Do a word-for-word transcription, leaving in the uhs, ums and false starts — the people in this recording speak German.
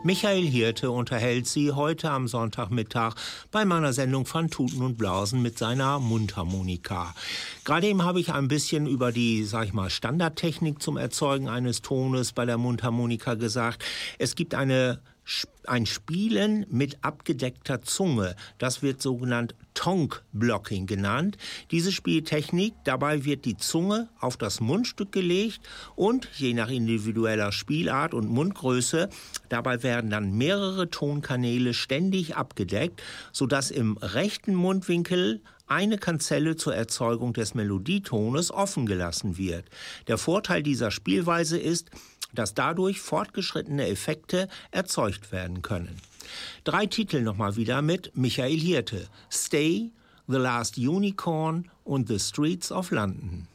Michael Hirte unterhält Sie heute am Sonntagmittag bei meiner Sendung von Tuten und Blasen mit seiner Mundharmonika. Gerade eben habe ich ein bisschen über die, sag ich mal, Standardtechnik zum Erzeugen eines Tones bei der Mundharmonika gesagt. Es gibt eine ein Spielen mit abgedeckter Zunge. Das wird sogenannt Tongue-Blocking genannt. Diese Spieltechnik, dabei wird die Zunge auf das Mundstück gelegt und je nach individueller Spielart und Mundgröße, dabei werden dann mehrere Tonkanäle ständig abgedeckt, sodass im rechten Mundwinkel eine Kanzelle zur Erzeugung des Melodietones offen gelassen wird. Der Vorteil dieser Spielweise ist, dass dadurch fortgeschrittene Effekte erzeugt werden können. Drei Titel nochmal wieder mit Michael Hirte: Stay, The Last Unicorn und The Streets of London.